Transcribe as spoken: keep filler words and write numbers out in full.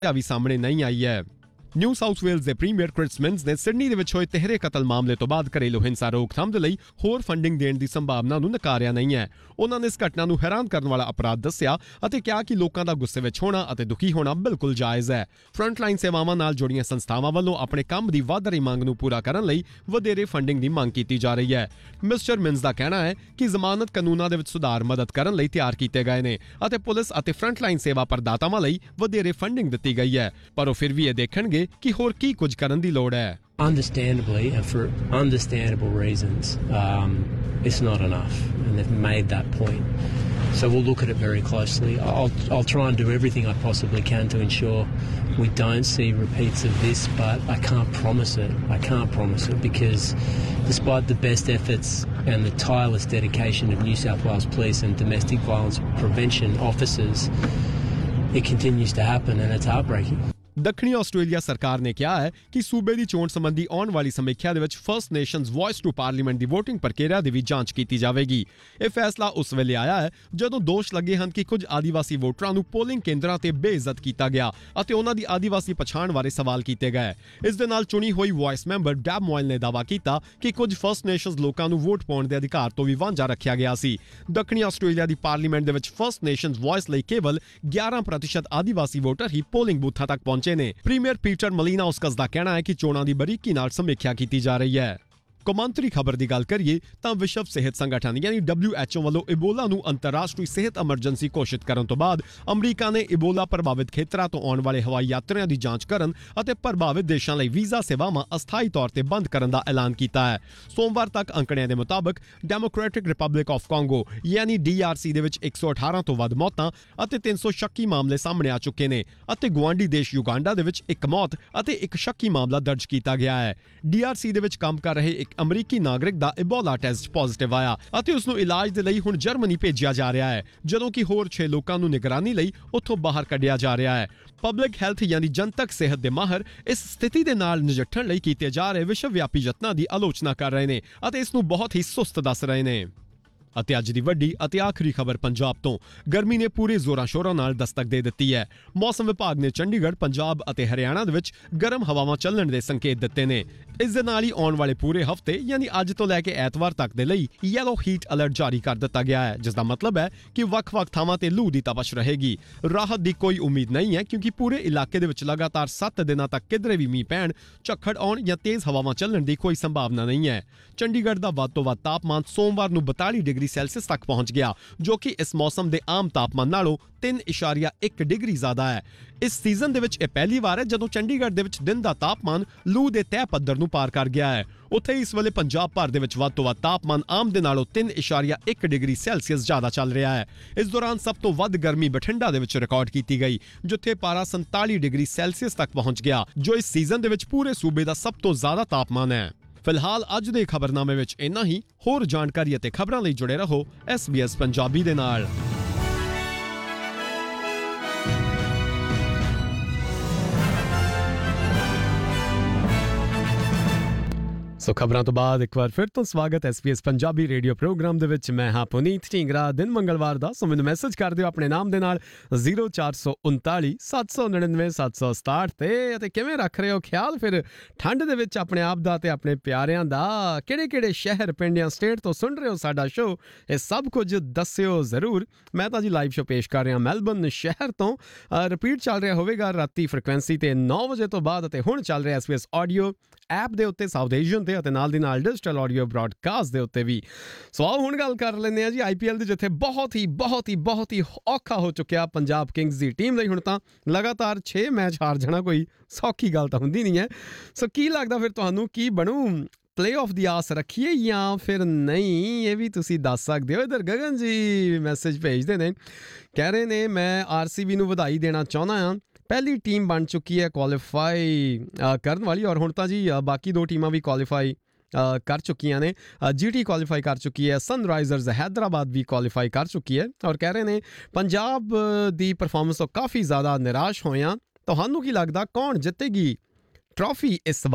ਵੀ ਸਾਹਮਣੇ ਨਹੀਂ ਆਈ ਹੈ। ਨਿਊ ਸਾਊਥ ਵੇਲਜ਼ ਦੇ ਪ੍ਰੀਮੀਅਰ ਕ੍ਰਿਸ ਮਿਨਜ਼ ਨੇ ਸਿਡਨੀ ਦੇ ਵਿੱਚ ਹੋਏ ਤੀਹਰੇ ਕਤਲ ਮਾਮਲੇ ਤੋਂ ਬਾਅਦ ਘਰੇਲੂ ਹਿੰਸਾ ਰੋਕਥਾਮ ਦੇ ਲਈ ਹੋਰ ਫੰਡਿੰਗ ਦੇਣ ਦੀ ਸੰਭਾਵਨਾ ਨੂੰ ਨਕਾਰਿਆ ਨਹੀਂ ਹੈ। ਉਹਨਾਂ ਨੇ ਇਸ ਘਟਨਾ ਨੂੰ ਹੈਰਾਨ ਕਰਨ ਵਾਲਾ ਅਪਰਾਧ ਦੱਸਿਆ ਅਤੇ ਕਿਹਾ ਕਿ ਲੋਕਾਂ ਦਾ ਗੁੱਸੇ ਵਿੱਚ ਹੋਣਾ ਅਤੇ ਦੁਖੀ ਹੋਣਾ ਬਿਲਕੁਲ ਜਾਇਜ਼ ਹੈ। ਫਰੰਟਲਾਈਨ ਸੇਵਾਵਾਂ ਨਾਲ ਜੁੜੀਆਂ ਸੰਸਥਾਵਾਂ ਵੱਲੋਂ ਆਪਣੇ ਕੰਮ ਦੀ ਵਧ ਰਹੀ ਮੰਗ ਨੂੰ ਪੂਰਾ ਕਰਨ ਲਈ ਵਧੇਰੇ ਫੰਡਿੰਗ ਦੀ ਮੰਗ ਕੀਤੀ ਜਾ ਰਹੀ ਹੈ। ਮਿਸਟਰ ਮਿਨਜ਼ ਦਾ ਕਹਿਣਾ ਹੈ ਕਿ ਜ਼ਮਾਨਤ ਕਾਨੂੰਨਾਂ ਦੇ ਵਿੱਚ ਸੁਧਾਰ ਮਦਦ ਕਰਨ ਲਈ ਤਿਆਰ ਕੀਤੇ ਗਏ ਨੇ ਅਤੇ ਪੁਲਿਸ ਅਤੇ ਫਰੰਟਲਾਈਨ ਸੇਵਾ ਪ੍ਰਦਾਤਾਵਾਂ ਲਈ ਵਧੇਰੇ ਫੰਡਿੰਗ ਦਿੱਤੀ ਗਈ ਹੈ, ਪਰ ਉਹ ਫਿਰ ਵੀ ਇਹ ਦੇਖਣਗੇ ਕਿ ਹੋਰ ਕੀ ਕੁਝ ਕਰਨ ਦੀ ਲੋੜ ਹੈ। Understandably, and for understandable reasons, um, it's not enough, and they've made that point. So we'll look at it very closely. I'll, I'll try and do everything I possibly can to ensure we don't see repeats of this, but I can't promise it. I can't promise it because despite the best efforts and the tireless dedication of New South Wales Police and domestic violence prevention officers, it continues to happen and it's heartbreaking. ਦੱਖਣੀ Australia ਸਰਕਾਰ ਨੇ ਕਿਹਾ ਹੈ ਕਿ ਸੂਬੇ ਦੀ ਚੋਣ ਸੰਬੰਧੀ ਆਉਣ ਵਾਲੀ ਸਮੀਖਿਆ ਦੇ ਵਿੱਚ first nations voice to parliament the voting ਪ੍ਰਕਿਰਿਆ ਦੀ ਵੀ ਜਾਂਚ ਕੀਤੀ ਜਾਵੇਗੀ। ਇਹ ਫੈਸਲਾ ਉਸ ਵੇਲੇ ਆਇਆ ਹੈ ਜਦੋਂ ਦੋਸ਼ ਲੱਗੇ ਹਨ ਕਿ ਕੁਝ ਆਦੀਵਾਸੀ ਵੋਟਰਾਂ ਨੂੰ ਪੋਲਿੰਗ ਕੇਂਦਰਾਂ ਤੇ ਬੇਇੱਜ਼ਤ ਕੀਤਾ ਗਿਆ ਅਤੇ ਉਹਨਾਂ ਦੀ ਆਦੀਵਾਸੀ ਪਛਾਣ ਬਾਰੇ ਸਵਾਲ ਕੀਤੇ ਗਏ। ਇਸ ਦੇ ਨਾਲ ਚੁਣੀ ਹੋਈ ਵੌਇਸ ਮੈਂਬਰ ਡੈਬ ਮੋਇਲ ਨੇ ਦਾਅਵਾ ਕੀਤਾ ਕਿ ਕੁਝ ਫਰਸਟ ਨੇਸ਼ਨਜ਼ ਲੋਕਾਂ ਨੂੰ ਵੋਟ ਪਾਉਣ ਦੇ ਅਧਿਕਾਰ ਤੋਂ ਵੀ ਵਾਂਝਾ ਰੱਖਿਆ ਗਿਆ ਸੀ। ਦੱਖਣੀ ਆਸਟ੍ਰੇਲੀਆ ਦੀ ਪਾਰਲੀਮੈਂਟ ਦੇ ਵਿੱਚ ਫਰਸਟ ਨੇਸ਼ਨਜ਼ ਵੌਇਸ ਲਈ ਕੇਵਲ ਗਿਆਰਾਂ ਪ੍ਰਤੀਸ਼ਤ ਆਦੀਵਾਸੀ ਵੋਟਰ ਹੀ ਪੋਲਿੰਗ ਬੂਥਾਂ ਤੱਕ ਪਹੁੰਚੇ ਨੇ। ਪ੍ਰੀਮੀਅਰ ਪੀਟਰ ਮਲੀਨਾਉਸਕਸ ਦਾ ਕਹਿਣਾ ਹੈ ਕਿ ਚੋਣਾਂ ਦੀ ਬਰੀਕੀ ਨਾਲ ਸਮੀਖਿਆ ਕੀਤੀ ਜਾ ਰਹੀ ਹੈ। ਕੌਮਾਂਤਰੀ ਖਬਰ ਦੀ ਗੱਲ ਕਰੀਏ ਤਾਂ ਵਿਸ਼ਵ ਸਿਹਤ ਸੰਗਠਨ ਯਾਨੀ ਡਬਲਿਊ ਐਚ ਓ ਵੱਲੋਂ ਇਬੋਲਾ ਨੂੰ ਅੰਤਰਰਾਸ਼ਟਰੀ ਸਿਹਤ ਐਮਰਜੈਂਸੀ ਘੋਸ਼ਿਤ ਕਰਨ ਤੋਂ ਬਾਅਦ ਅਮਰੀਕਾ ਨੇ ਇਬੋਲਾ ਪ੍ਰਭਾਵਿਤ ਖੇਤਰਾਂ ਤੋਂ ਆਉਣ ਵਾਲੇ ਹਵਾਈ ਯਾਤਰੀਆਂ ਦੀ ਜਾਂਚ ਕਰਨ ਅਤੇ ਪ੍ਰਭਾਵਿਤ ਦੇਸ਼ਾਂ ਲਈ ਵੀਜ਼ਾ ਸੇਵਾਵਾਂ ਅਸਥਾਈ ਤੌਰ ਤੇ ਬੰਦ ਕਰਨ ਦਾ ਐਲਾਨ ਕੀਤਾ ਹੈ। ਸੋਮਵਾਰ ਤੱਕ ਅੰਕੜਿਆਂ ਦੇ ਮੁਤਾਬਕ ਡੈਮੋਕ੍ਰੈਟਿਕ ਰਿਪਬਲਿਕ ਆਫ ਕਾਂਗੋ ਯਾਨੀ ਡੀ ਆਰ ਸੀ ਦੇ ਵਿੱਚ ਇੱਕ ਸੌ ਅਠਾਰਾਂ ਤੋਂ ਵੱਧ ਮੌਤਾਂ ਅਤੇ ਤਿੰਨ ਸੌ ਸ਼ੱਕੀ ਮਾਮਲੇ ਸਾਹਮਣੇ ਆ ਚੁੱਕੇ ਨੇ ਅਤੇ ਗੁਆਂਢੀ ਦੇਸ਼ ਯੁਗਾਂਡਾ ਦੇ ਵਿੱਚ ਇੱਕ ਮੌਤ ਅਤੇ ਇੱਕ ਸ਼ੱਕੀ ਮਾਮਲਾ ਦਰਜ ਕੀਤਾ ਗਿਆ ਹੈ। ਡੀ ਆਰ ਸੀ ਦੇ ਵਿੱਚ ਕੰਮ ਕਰ ਰਹੇ ਇੱਕ ਅਮਰੀਕੀ ਨਾਗਰਿਕ ਦਾ ਇਬੋਲਾ ਟੈਸਟ ਪੋਜ਼ਿਟਿਵ ਆਇਆ ਅਤੇ ਉਸ ਨੂੰ ਇਲਾਜ ਦੇ ਲਈ ਹੁਣ ਜਰਮਨੀ ਭੇਜਿਆ ਜਾ ਰਿਹਾ ਹੈ, ਜਦੋਂ ਕਿ ਹੋਰ ਛੇ ਲੋਕਾਂ ਨੂੰ ਨਿਗਰਾਨੀ ਲਈ ਉੱਥੋਂ ਬਾਹਰ ਕੱਢਿਆ ਜਾ ਰਿਹਾ ਹੈ। ਪਬਲਿਕ ਹੈਲਥ ਯਾਨੀ ਜਨਤਕ ਸਿਹਤ ਦੇ ਮਾਹਰ ਇਸ ਸਥਿਤੀ ਦੇ ਨਾਲ ਨਜਿੱਠਣ ਲਈ ਕੀਤੇ ਜਾ ਰਹੇ ਵਿਸ਼ਵ ਵਿਆਪੀ ਯਤਨਾਂ ਦੀ ਆਲੋਚਨਾ ਕਰ ਰਹੇ ਨੇ ਅਤੇ ਇਸ ਨੂੰ ਬਹੁਤ ਹੀ ਸੁਸਤ ਦੱਸ ਰਹੇ ਨੇ। ਅਤੇ ਅੱਜ ਦੀ ਵੱਡੀ ਅਤੇ ਆਖਰੀ ਖਬਰ ਪੰਜਾਬ ਤੋਂ। ਗਰਮੀ ਨੇ ਪੂਰੇ ਜ਼ੋਰਾਂ ਸ਼ੋਰਾਂ ਨਾਲ ਦਸਤਕ ਦੇ ਦਿੱਤੀ ਹੈ। ਮੌਸਮ ਵਿਭਾਗ ਨੇ ਚੰਡੀਗੜ੍ਹ, ਪੰਜਾਬ ਅਤੇ ਹਰਿਆਣਾ ਦੇ ਵਿੱਚ ਗਰਮ ਹਵਾਵਾਂ ਚੱਲਣ ਦੇ ਸੰਕੇਤ ਦਿੱਤੇ ਨੇ। ਇਸ ਦੇ ਨਾਲ ਹੀ ਆਉਣ ਵਾਲੇ ਪੂਰੇ ਹਫ਼ਤੇ ਯਾਨੀ ਅੱਜ ਤੋਂ ਲੈ ਕੇ ਐਤਵਾਰ ਤੱਕ ਦੇ ਲਈ ਯੈਲੋ ਹੀਟ ਅਲਰਟ ਜਾਰੀ ਕਰ ਦਿੱਤਾ ਗਿਆ ਹੈ, ਜਿਸ ਦਾ ਮਤਲਬ ਹੈ ਕਿ ਵੱਖ-ਵੱਖ ਥਾਵਾਂ ਤੇ ਲੂ ਦੀ ਤਪਸ਼ ਰਹੇਗੀ। ਰਾਹਤ ਦੀ ਕੋਈ ਉਮੀਦ ਨਹੀਂ ਹੈ ਕਿਉਂਕਿ ਪੂਰੇ ਇਲਾਕੇ ਦੇ ਵਿੱਚ ਲਗਾਤਾਰ ਸੱਤ ਦਿਨਾਂ ਤੱਕ ਕਿਧਰੇ ਵੀ ਮੀਂਹ ਪੈਣ, ਝੱਖੜ ਆਉਣ ਜਾਂ ਤੇਜ਼ ਹਵਾਵਾਂ ਚੱਲਣ ਦੀ ਕੋਈ ਸੰਭਾਵਨਾ ਨਹੀਂ ਹੈ। ਚੰਡੀਗੜ੍ਹ ਦਾ ਵੱਧ ਤੋਂ ਵੱਧ ਤਾਪਮਾਨ ਸੋਮਵਾਰ ਨੂੰ ਬਤਾਲੀ ਡਿਗਰੀ ਸੈਲਸੀਅਸ ਤੱਕ ਪਹੁੰਚ ਗਿਆ, ਜੋ ਕਿ ਇਸ ਮੌਸਮ ਦੇ ਆਮ ਤਾਪਮਾਨ ਨਾਲੋਂ ਤਿੰਨ ਇਸ਼ਾਰੀਆ ਇੱਕ ਡਿਗਰੀ ਜ਼ਿਆਦਾ ਹੈ। ਇਸ ਸੀਜ਼ਨ ਦੇ ਵਿੱਚ ਇਹ ਪਹਿਲੀ ਵਾਰ ਹੈ ਜਦੋਂ ਚੰਡੀਗੜ੍ਹ ਦੇ ਵਿੱਚ ਦਿਨ ਦਾ ਤਾਪਮਾਨ ਲੂ ਦੇ ਤੈਅ ਪੱਧਰ ਨੂੰ ਪਾਰ ਕਰ ਗਿਆ ਹੈ। ਉੱਥੇ ਇਸ ਵੇਲੇ ਪੰਜਾਬ ਭਰ ਦੇ ਵਿੱਚ ਵੱਧ ਤੋਂ ਵੱਧ ਤਾਪਮਾਨ ਆਮ ਦੇ ਨਾਲੋਂ ਤਿੰਨ ਇਸ਼ਾਰੀਆ ਇੱਕ ਡਿਗਰੀ ਸੈਲਸੀਅਸ ਜ਼ਿਆਦਾ ਚੱਲ ਰਿਹਾ ਹੈ। ਇਸ ਦੌਰਾਨ ਸਭ ਤੋਂ ਵੱਧ ਗਰਮੀ ਬਠਿੰਡਾ ਦੇ ਵਿੱਚ ਰਿਕਾਰਡ ਕੀਤੀ ਗਈ, ਜਿੱਥੇ ਪਾਰਾ ਸੰਤਾਲੀ ਡਿਗਰੀ ਸੈਲਸੀਅਸ ਤੱਕ ਪਹੁੰਚ ਗਿਆ, ਜੋ ਇਸ ਸੀਜ਼ਨ ਦੇ ਵਿੱਚ ਪੂਰੇ ਸੂਬੇ ਦਾ ਸਭ ਤੋਂ ਜ਼ਿਆਦਾ ਤਾਪਮਾਨ ਹੈ। ਫਿਲਹਾਲ ਅੱਜ ਦੇ ਖਬਰਨਾਮੇ ਵਿੱਚ ਇੰਨਾ ਹੀ। ਹੋਰ ਜਾਣਕਾਰੀ ਅਤੇ ਖਬਰਾਂ ਲਈ ਜੁੜੇ ਰਹੋ ਐਸ ਬੀ ਐਸ ਪੰਜਾਬੀ ਦੇ ਨਾਲ। ਸੋ ਖਬਰਾਂ ਤੋਂ ਬਾਅਦ ਇੱਕ ਵਾਰ ਫਿਰ ਤੋਂ ਸਵਾਗਤ S B S Punjabi radio programme ਦੇ ਵਿੱਚ। ਮੈਂ ਹਾਂ ਪੁਨੀਤ ਢੀਂਗਰਾ। ਦਿਨ ਮੰਗਲਵਾਰ ਦਾ, ਸੋ ਮੈਨੂੰ ਮੈਸੇਜ ਕਰ ਦਿਓ ਆਪਣੇ ਨਾਮ ਦੇ ਨਾਲ ਜ਼ੀਰੋ ਚਾਰ ਸੌ ਉਨਤਾਲੀ ਸੱਤ ਸੌ ਨੜਿਨਵੇਂ ਸੱਤ ਸੌ ਸਤਾਹਠ ਤੇ। ਅਤੇ ਕਿਵੇਂ ਰੱਖ ਰਹੇ ਹੋ ਖਿਆਲ ਫਿਰ ਠੰਡ ਦੇ ਵਿੱਚ ਆਪਣੇ ਆਪ ਦਾ ਤੇ ਆਪਣੇ ਪਿਆਰਿਆਂ ਦਾ? ਕਿਹੜੇ ਕਿਹੜੇ ਸ਼ਹਿਰ, ਪਿੰਡ ਜਾਂ ਸਟੇਟ ਤੋਂ ਸੁਣ ਰਹੇ ਹੋ ਸਾਡਾ ਸ਼ੋਅ, ਇਹ ਸਭ ਕੁਝ ਦੱਸਿਓ ਜ਼ਰੂਰ। ਮੈਂ ਤਾਂ ਜੀ ਲਾਈਵ ਸ਼ੋਅ ਪੇਸ਼ ਕਰ ਰਿਹਾ ਮੈਲਬਰਨ ਸ਼ਹਿਰ ਤੋਂ। ਰਿਪੀਟ ਚੱਲ ਰਿਹਾ ਹੋਵੇਗਾ ਰਾਤੀ ਫ੍ਰੀਕੁਐਂਸੀ ਤੇ ਨੌ ਵਜੇ ਤੋਂ ਬਾਅਦ, ਅਤੇ ਹੁਣ ਚੱਲ ਰਿਹਾ S B S audio app ਦੇ ਉੱਤੇ ਸਾਊਥ ਏਸ਼ੀਅਨ ਤੇ, ਅਤੇ ਨਾਲ ਦੀ ਨਾਲ ਡਿਜੀਟਲ ਆਡੀਓ ਬ੍ਰੌਡਕਾਸਟ ਦੇ ਉੱਤੇ ਵੀ। ਸੋ ਆਓ ਹੁਣ ਗੱਲ ਕਰ ਲੈਂਦੇ ਹਾਂ ਜੀ ਆਈ ਪੀ ਐਲ ਦੀ, ਜਿੱਥੇ ਬਹੁਤ ਹੀ ਬਹੁਤ ਹੀ ਬਹੁਤ ਹੀ ਔਖਾ ਹੋ ਚੁੱਕਿਆ ਪੰਜਾਬ ਕਿੰਗਸ ਦੀ ਟੀਮ ਲਈ। ਹੁਣ ਤਾਂ ਲਗਾਤਾਰ ਛੇ ਮੈਚ ਹਾਰ ਜਾਣਾ ਕੋਈ ਸੌਖੀ ਗੱਲ ਤਾਂ ਹੁੰਦੀ ਨਹੀਂ ਹੈ। ਸੋ ਕੀ ਲੱਗਦਾ ਫਿਰ ਤੁਹਾਨੂੰ, ਕੀ ਬਣੂ? ਪਲੇ ਆਫ ਦੀ ਆਸ ਰੱਖੀਏ ਜਾਂ ਫਿਰ ਨਹੀਂ? ਇਹ ਵੀ ਤੁਸੀਂ ਦੱਸ ਸਕਦੇ ਹੋ। ਇੱਧਰ ਗਗਨ ਜੀ ਮੈਸੇਜ ਭੇਜਦੇ ਨੇ, ਕਹਿ ਰਹੇ ਨੇ ਮੈਂ ਆਰ ਸੀ ਬੀ ਨੂੰ ਵਧਾਈ ਦੇਣਾ ਚਾਹੁੰਦਾ ਹਾਂ, ਪਹਿਲੀ ਟੀਮ ਬਣ ਚੁੱਕੀ ਹੈ ਕੁਆਲੀਫਾਈ ਕਰਨ ਵਾਲੀ, ਔਰ ਹੁਣ ਤਾਂ ਜੀ ਬਾਕੀ ਦੋ ਟੀਮਾਂ ਵੀ ਕੁਆਲੀਫਾਈ ਕਰ ਚੁੱਕੀਆਂ ਨੇ। ਜੀ ਟੀ ਕੁਆਲੀਫਾਈ ਕਰ ਚੁੱਕੀ ਹੈ, ਸਨਰਾਈਜ਼ਰਸ ਹੈਦਰਾਬਾਦ ਵੀ ਕੁਆਲੀਫਾਈ ਕਰ ਚੁੱਕੀ ਹੈ। ਔਰ ਕਹਿ ਰਹੇ ਨੇ ਪੰਜਾਬ ਦੀ ਪਰਫਾਰਮੈਂਸ ਤੋਂ ਕਾਫੀ ਜ਼ਿਆਦਾ ਨਿਰਾਸ਼ ਹੋਏ ਹਾਂ। ਤੁਹਾਨੂੰ ਕੀ ਲੱਗਦਾ ਕੌਣ ਜਿੱਤੇਗੀ ਟਰੋਫੀ ਇਸ